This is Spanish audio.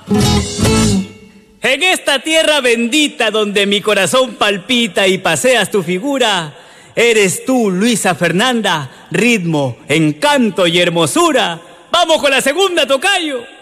En esta tierra bendita donde mi corazón palpita y paseas tu figura, eres tú, Luisa Fernanda, ritmo, encanto y hermosura. ¡Vamos con la segunda, tocayo!